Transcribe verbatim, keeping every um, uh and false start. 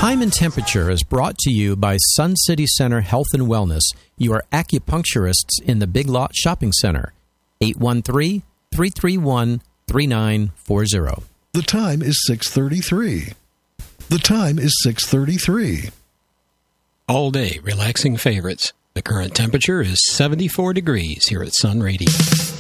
Time and Temperature is brought to you by Sun City Center Health and Wellness, your acupuncturists in the Big Lot Shopping Center. eight one three, three three one, three nine four zero. The time is six thirty-three. The time is six thirty-three. All day relaxing favorites. The current temperature is seventy-four degrees here at Sun Radio.